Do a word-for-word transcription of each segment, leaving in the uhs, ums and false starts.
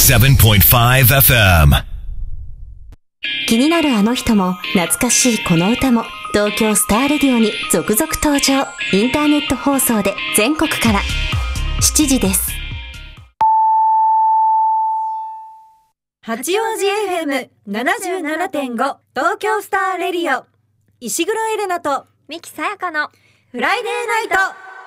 セブンポイントファイブエフエム。 気になるあの人も懐かしいこの歌も東京スターレディオに続々登場。インターネット放送で全国からしちじです。 八王子 エフエムななじゅうななてんご 東京スターレディオ、石黒エレナと三木さやかのフライデーナイト。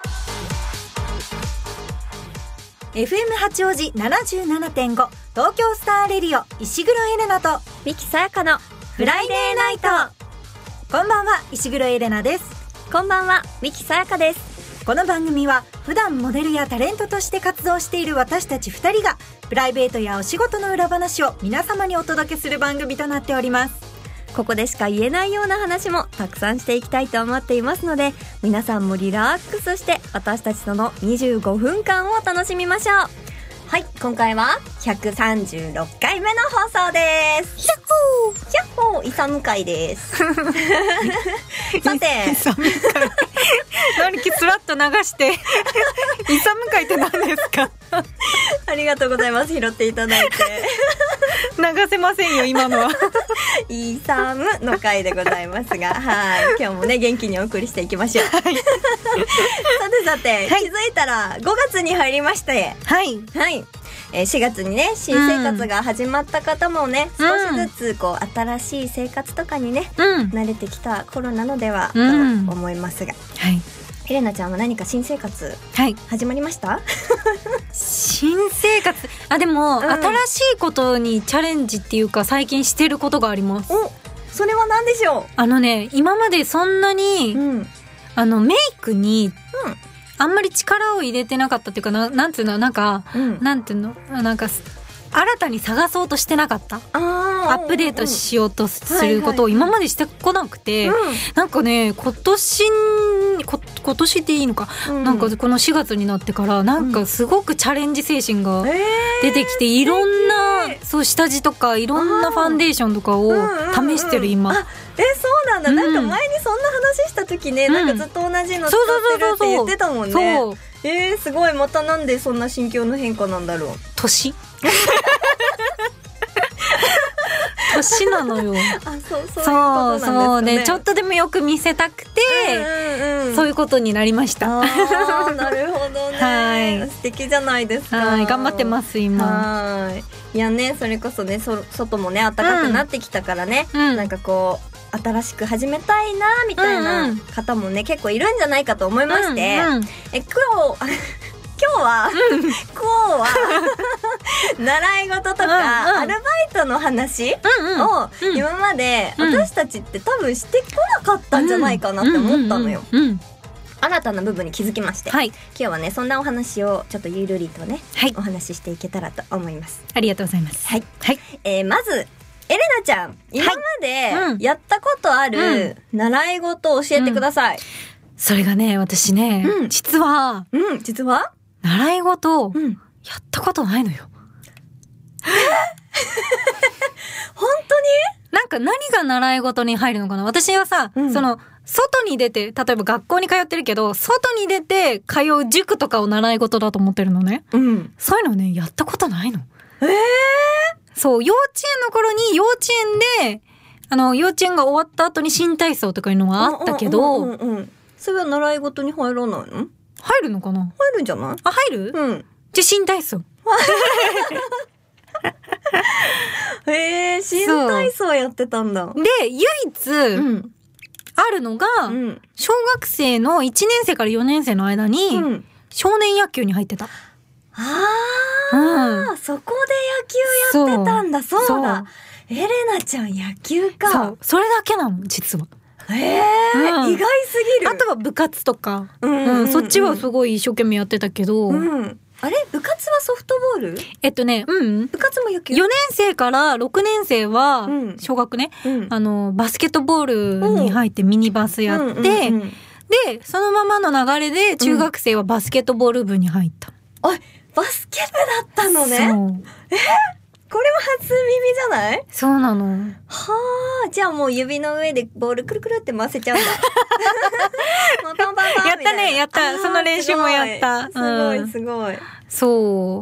エフエム 八王子 ななじゅうななてんご 東京スターレディオ、石黒エレナと三木さやかのフライデーナイト。こんばんは、石黒エレナです。 こんばんは、三木さやかです。 この番組は普段モデルやタレントとして活動している私たちふたりがプライベートやお仕事の裏話を皆様にお届けする番組となっております。 ここでしか言えないような話もたくさんしていきたいと思っていますので、皆さんもリラックスして私たちとのにじゅうごふんかんを楽しみましょう。はい、今回はひゃくさんじゅうろっかいめの放送です。ヒャッホーヒャッホーイサム会ですさて、 イサム会何きつらっと流してイサム会って何ですかありがとうございます、拾っていただいて流せませんよ今のはイサムの回でございますが、はい、今日もね元気にお送りしていきましょう、はい、さてさて、はい、気づいたらごがつに入りまして、はいはい、えー、しがつにね新生活が始まった方もね、うん、少しずつこう新しい生活とかにね、うん、慣れてきた頃なのでは、うん、と思いますが、はい、エレナちゃんは何か新生活、はい、始まりました？ 新生活、あ、でも、うん、新しいことにチャレンジっていうか最近してることがあります。 お、それは何でしょう？ あのね、今までそんなに、うん、あのメイクに、うん、あんまり力を入れてなかったっていうか な, なんていうのなんか、うん、なんていうのなんか新たに探そうとしてなかった。アップデートしようとすることを今までしてこなくて、うん、なんかね今年こ今年っていいのか、うん、なんかこのしがつになってからなんかすごくチャレンジ精神が出てきて、うん、いろんな、えー、そう下地とかいろんなファンデーションとかを試してる今。 うんうんうん、あ、えそうなんだ、うん、なんか前にそんな話した時ね、うん、なんかずっと同じの使ってるって言ってたもんね。そうえー、すごい。またなんでそんな心境の変化なんだろう。 年年なのよ。 あ、そう、そういうことなんですね。そうそうでちょっとでもよく見せたくて、うんうんうん、そういうことになりました。 あーなるほどね、はい、素敵じゃないですか。 はい、頑張ってます今。 はい、いやね、それこそね、そ外もね暖かくなってきたからね、うん、なんかこう新しく始めたいなみたいな方もね、うんうん、結構いるんじゃないかと思いまして、うんうん、え今日今日は、うん、今日は習い事とか、うんうん、アルバイトの話を、うんうん、今まで私たちって多分してこなかったんじゃないかなって思ったのよ。新たな部分に気づきまして、はい、今日はねそんなお話をちょっとゆるりとね、はい、お話ししていけたらと思います。 ありがとうございます。 はい、はい、えー、まずエレナちゃん、今までやったことある習い事を教えてください。うんうん、 それがね、私ね、うん、実は、 うん、実は習い事、うん、やったことないのよ。 本当に？ なんか何が習い事に入るのかな。私はさ、うん、その外に出て、例えば学校に通ってるけど、外に出て通う塾とかを習い事だと思ってるのね。うん、そういうのねやったことないの。 えー、 そう幼稚園の頃に幼稚園であの幼稚園が終わった後に新体操とかいうのはあったけど、うんうんうんうん、 それは習い事に入らないの？ 入るのかな？ 入るんじゃない？ あ、入る？うん。じゃ新体操。 へえ、新体操やってたんだ。 で、唯一、うん、あるのが、うん、小学生のいちねん生からよねん生の間に、うん、少年野球に入ってた。 あー、うん、そこで野球やってたんだ。そう、そうだ。エレナちゃん野球か。 そう、それだけなの、実は。 えー、うん、意外すぎる。 あとは部活とか、うんうんうんうん、そっちはすごい一生懸命やってたけど、うん、 あれ部活はソフトボール？ えっとね、うん。 部活も野球？ よねん生からろくねん生は、うん、小学ね、うん、あの、バスケットボールに入ってミニバスやって、うんうんうん、で、そのままの流れで中学生はバスケットボール部に入った。 うん、あ、バスケ部だったのね。そう。えー、これも初耳じゃない？ そうなの。 はあ、じゃあもう指の上でボールくるくるって回せちゃうんだ。もうパンパンパンみたいな。 やったね、やった。その練習もやった。 すごい、すごい。 そう。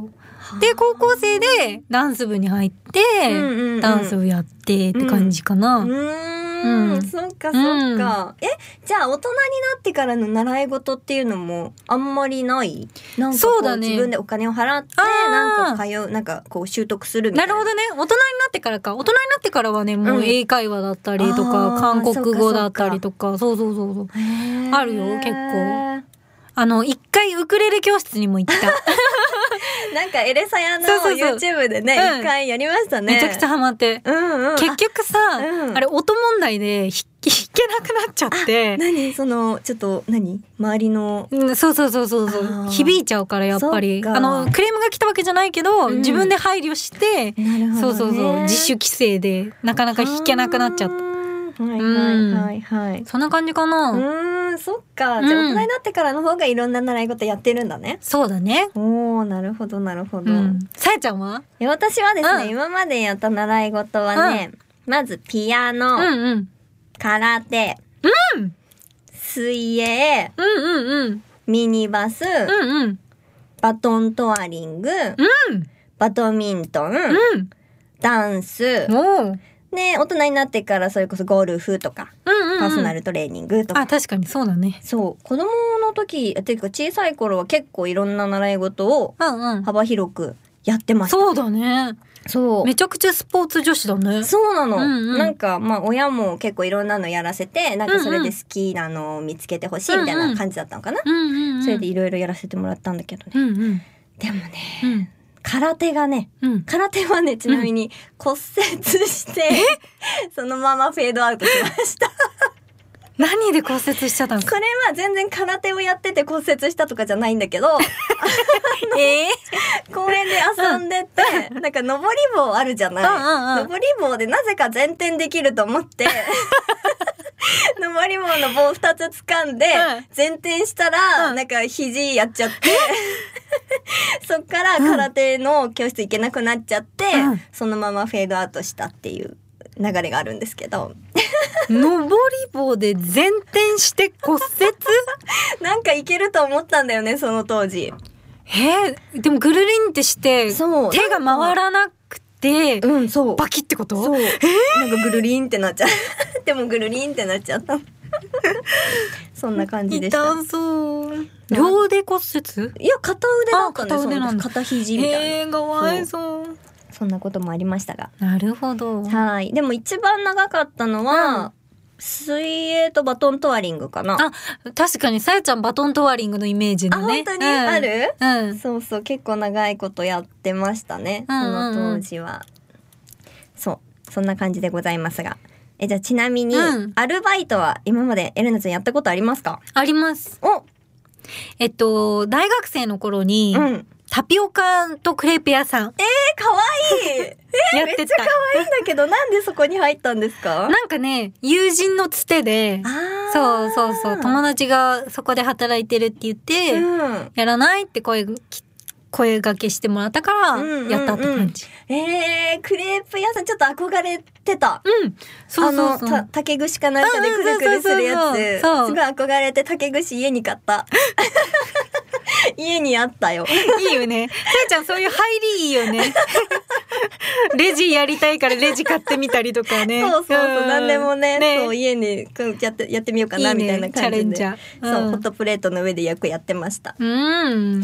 で高校生でダンス部に入って、うんうんうん、ダンスをやってって感じかな。 うん、うーん、うん、そっかそっか、うん、えじゃあ大人になってからの習い事っていうのもあんまりない？なんかこうそうだね、自分でお金を払ってなんか通うなんかこう習得するみたいな。 なるほどね。大人になってからか。大人になってからはねもう英会話だったりとか、うん、韓国語だったりとかそうそうそうそうあるよ結構。あの一回ウクレレ教室にも行ったなんかエレサヤの YouTube でね一、うん、回やりましたね。 めちゃくちゃハマって、うんうん、結局さ あ,、うん、あれ音問題で弾けなくなっちゃって。 何そのちょっと何周りの、 うん、そうそうそうそうそう響いちゃうからやっぱりあのクレームが来たわけじゃないけど、うん、自分で配慮して、ね、そうそうそう自主規制でなかなか弾けなくなっちゃった。 はいはいはいはい、 うん、そんな感じかな。 うーん、そっか。じゃあ大人になってからの方がいろんな習い事やってるんだね。 そうだね。 おー、なるほどなるほど。 さやちゃんは？ 私はですね、うん、今までやった習い事はね、うん、まずピアノ、うんうん、空手、うん、水泳、うんうんうん、ミニバス、うんうん、バトントワリング、うん、バドミントン、うん、ダンス、おーね、大人になってからそれこそゴルフとか、うんうんうん、パーソナルトレーニングとか。 あ、確かにそうだね。 そう。子供の時、っていうか小さい頃は結構いろんな習い事を幅広くやってました。 そうだね。そう。めちゃくちゃスポーツ女子だね。 そうなの。うんうん、なんか、まあ親も結構いろんなのやらせて、なんかそれで好きなのを見つけてほしいみたいな感じだったのかな。うんうんうん、それでいろいろやらせてもらったんだけどね。うんうん、でもね、うん空手がね、うん、空手はね、ちなみに骨折して、うん、そのままフェードアウトしました。 何で骨折しちゃったの？ それは全然空手をやってて骨折したとかじゃないんだけど、えー、公園で遊んでて、うん、なんか登り棒あるじゃない、うんうんうん、登り棒でなぜか前転できると思って、登り棒の棒ふたつ掴んで、前転したら、うん、なんか肘やっちゃって、そっから空手の教室行けなくなっちゃって、うん、そのままフェードアウトしたっていう流れがあるんですけど。 登り棒で前転して骨折なんかいけると思ったんだよね、その当時。 えー、でもぐるりんってして、手が回らなくて、うん、そう。バキってこと？ そう。えー、なんかぐるりんってなっちゃう。でもぐるりんってなっちゃった。そんな感じでした。 痛そう。両腕骨折？ いや、片腕だったんです。片腕なんだ。片肘みたいな。 えー、かわいそう。 そんなこともありましたが。 なるほど。 はい。でも一番長かったのは、うん、水泳とバトントワリングかな。 あ、確かにさやちゃんバトントワリングのイメージだね。あ、 本当に、うん、ある？うん。そうそう、結構長いことやってましたね。うんうんうん、その当時は。そう。そんな感じでございますが。え、じゃあちなみに、うん、アルバイトは今までエレナちゃんやったことありますか？ あります。おえっと、大学生の頃に、うん、タピオカとクレープ屋さん。 えー、かわいいえー、やってた。めっちゃかわいいんだけど、なんでそこに入ったんですか？ なんかね、友人のつてで、そうそうそう、友達がそこで働いてるって言って、うん、やらないって声声掛けしてもらったから、やったって感じ。 うんうんうん、えー、クレープ屋さんちょっと憧れてた。うん。そうそうそう。あの、た竹串かなんかでくるくるするやつ。そう。すごい憧れて竹串家に買った。家にあったよ。 いいよね。さやちゃんそういう入りいいよね。レジやりたいからレジ買ってみたりとかね。 そうそうそう。なんでもね、ねそう家にやって、やってみようかなみたいな感じで。いいね、チャレンジャー。うん、そう、ホットプレートの上で焼くやってました。うん。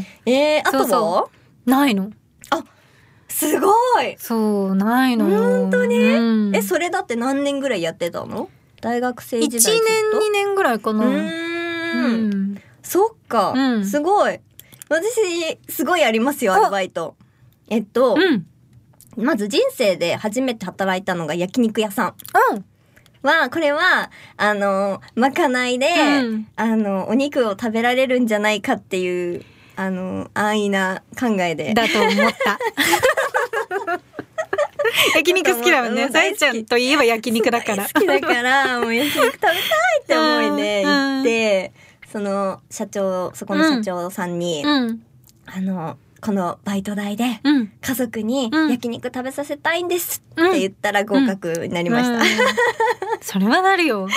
えー、あとは？そうそうないの。 あ、すごい。 そう、ないの。 本当に、うん、え、それだって何年ぐらいやってたの？大学生時代。 いちねん、にねんぐらいかな。うーん。 うん、そっか、うん。すごい。私、すごいありますよ、アルバイト。えっと、うん、まず人生で初めて働いたのが焼肉屋さん。うん。は、これは、あの、まかないで、うん、あの、お肉を食べられるんじゃないかっていう、あの、安易な考えで。 だと思った。焼肉好きだもんね。さえちゃんといえば焼肉だから。 好きだから、もう焼肉食べたいって思いで行って、うん、その社長、そこの社長さんに、うん、あの、このバイト代で家族に焼肉食べさせたいんですって言ったら合格になりました。うんうんうん、 それはなるよ。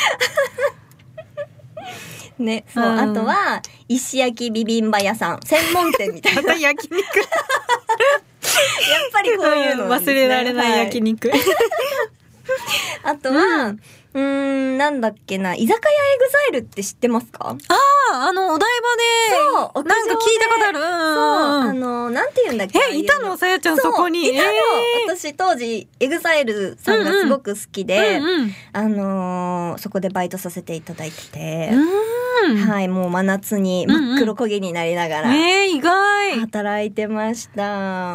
ね、そう、うん、あとは石焼きビビンバ屋さん専門店みたいな。 また焼肉。 ぱりこういうの、ね、 忘れられない焼肉。はい、 あとは、うんうーん、なんだっけな、居酒屋エグザイルって知ってますか？ ああ、あの、お台場で。そう、なんか聞いたことある。そう、 あの、なんて言うんだっけ？ え、いたの？さやちゃんそこに。 いたの、えー、私当時、エグザイルさんがすごく好きで、うんうん、あのー、そこでバイトさせていただいてて、うん、はい、もう真夏に真っ黒焦げになりながら、うんうん、 えー、意外。 働いてました。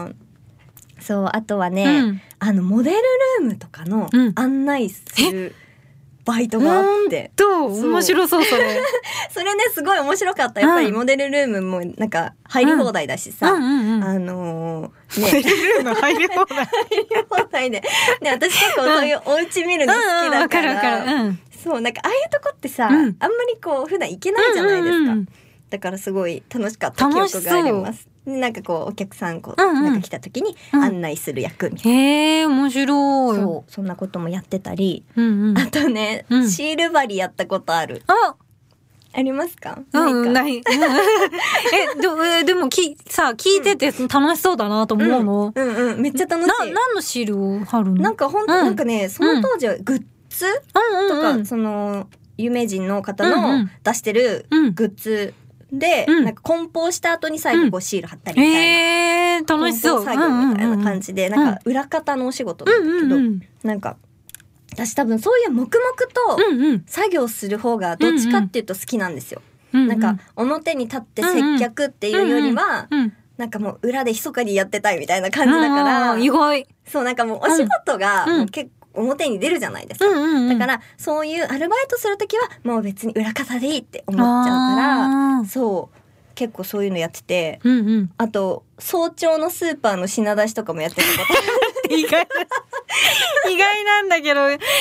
そう、あとはね、うん、あの、モデルルームとかの案内する、うんバイトがあって。 どう面白そう、それ。 それね、すごい面白かった。やっぱりモデルルームもなんか入り放題だしさ。うんうんうん、あのー、ね。 モデルルーム入り放題。 入り放題で。ね、私結構そういうお家見るの好きだから。うんうん、わかるわかる。うん、そう、なんかああいうとこってさ、うん、あんまりこう普段行けないじゃないですか。うんうんうん、だからすごい楽しかった記憶があります。なんかこうお客さんこう、うんうん、なんか来た時に案内する役みたいな、うん、 へー面白い。 そうそんなこともやってたり、うんうん、あとね、うん、シール貼りやったことある。あありますか？ うん、ないか。ないえで, でもきさ聞いてて楽しそうだなと思うの。 うん、うんうんうんめっちゃ楽しい。 な何のシールを貼るの？ なんかほんと、うん、なんかねその当時はグッズ、うん、とか、うんうん、その有名人の方の出してるグッズ、うんで、うん、なんか梱包した後に最後こうシール貼ったりみたいな、うんえー、楽しそう。 梱包作業みたいな感じで、うんうんうん、なんか裏方のお仕事なんだけど、うんうんうん、なんか私多分そういう黙々と作業する方がどっちかっていうと好きなんですよ、うんうん、なんか表に立って接客っていうよりは、うんうん、なんかもう裏で密かにやってたいみたいな感じだから、 うん、意外。 そうなんかもうお仕事がもう結構表に出るじゃないですか、うんうんうん、だからそういうアルバイトするときはもう別に裏方でいいって思っちゃうからそう結構そういうのやってて、うんうん、あと早朝のスーパーの品出しとかもやってたこと意外意外なんだけど